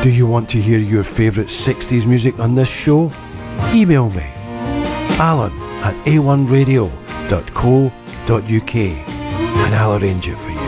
Do you want to hear your favourite 60s music on this show? Email me, alan@a1radio.co.uk, and I'll arrange it for you.